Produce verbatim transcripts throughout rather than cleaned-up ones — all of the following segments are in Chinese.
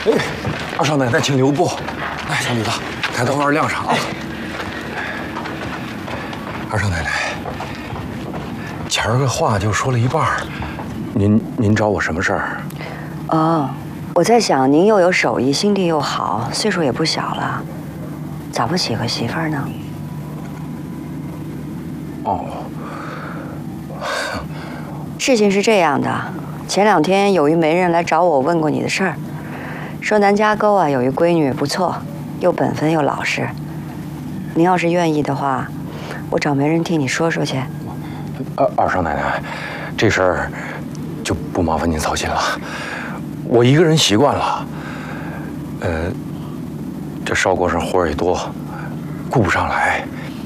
哎，二少奶奶，请留步。来，小李子，抬头腕亮上啊！二少奶奶，前儿个话就说了一半，您您找我什么事儿？ 哦，我在想，您又有手艺，心地又好，岁数也不小了，咋不娶个媳妇儿呢？ 哦， 事情是这样的，前两天有一媒人来找我问过你的事儿，说南家沟啊有一闺女不错，又本分又老实。您要是愿意的话，我找媒人替你说说去。 二二少奶奶，这事儿就不麻烦您操心了，我一个人习惯了。呃，这烧锅上活儿也多，顾不上来。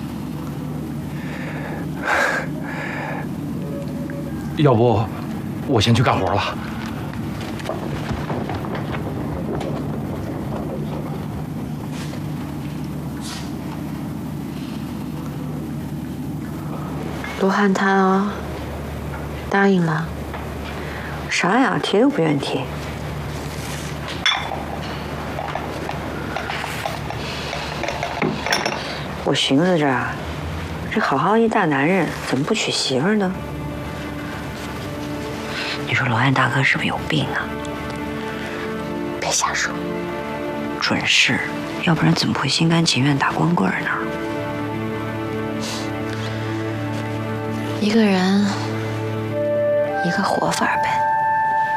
要不，我先去干活了。 罗汉他啊，答应了。啥呀，提都不愿提。我寻思着啊，这好好一大男人，怎么不娶媳妇儿呢？你说罗汉大哥是不是有病啊？别瞎说，准是，要不然怎么会心甘情愿打光棍呢？ 一个人，一个活法呗。